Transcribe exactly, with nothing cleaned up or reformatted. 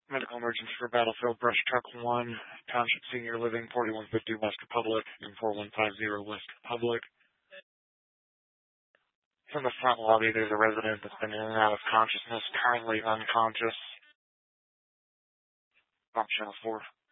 Medical emergency for Battlefield Brush Truck one, Township Senior Living, forty-one fifty West Republic, and four one five zero West Republic. In the front lobby, there's a resident that's been in and out of consciousness, currently unconscious. Pump channel four.